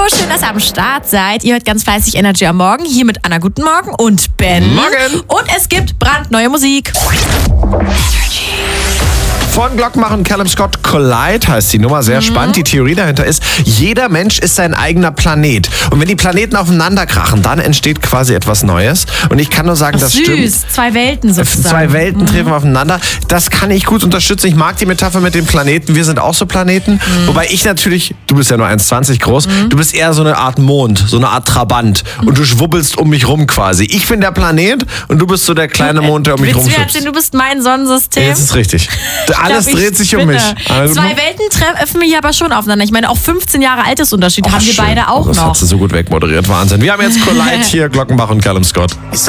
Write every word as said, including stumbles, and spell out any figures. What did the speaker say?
schön, dass ihr am Start seid. Ihr hört ganz fleißig Energy am Morgen. Hier mit Anna, guten Morgen, und Ben. Morgen. Und es gibt brandneue Musik. Von Glockmacher und Callum Scott, Collide heißt die Nummer, sehr mhm. spannend. Die Theorie dahinter ist, jeder Mensch ist sein eigener Planet. Und wenn die Planeten aufeinander krachen, dann entsteht quasi etwas Neues. Und ich kann nur sagen, Ach, das süß. stimmt. Zwei Welten sozusagen. Zwei Welten mhm. treffen aufeinander. Das kann ich gut unterstützen. Ich mag die Metapher mit den Planeten. Wir sind auch so Planeten. Mhm. Wobei ich natürlich, du bist ja nur eins Komma zwanzig groß, mhm. du bist eher so eine Art Mond, so eine Art Trabant. Mhm. Und du schwubbelst um mich rum quasi. Ich bin der Planet und du bist so der kleine Mond, der um mich rumschwupst. Du bist mein Sonnensystem. Das ist richtig. Alles glaub, dreht sich um mich. Also, Zwei Welten treffen mich aber schon aufeinander. Ich meine, auch fünfzehn Jahre Altersunterschied oh, haben wir schön. beide auch das noch. Das hat sie so gut wegmoderiert. Wahnsinn. Wir haben jetzt Collide hier, Glockenbach und Callum Scott.